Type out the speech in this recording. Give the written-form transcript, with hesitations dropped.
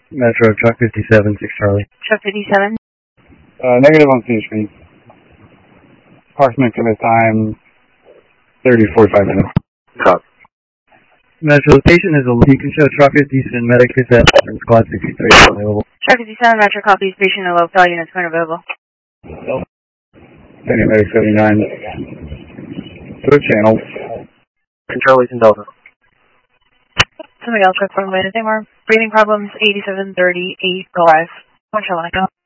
Metro, truck 57, 6 Charlie. Truck 57. Negative on C Street. Approximate commit time, 30-45 minutes. Copy. Metro, the patient is a you can show truck 57, medic is at squad 63 available. Truck 57, Metro copies, patient in low, all units current available. Senior medic 79. To the channel. Charlie's in Delta. Somebody else confirm anything more. Breathing problems, 8738, go live. 1 Charlie, go.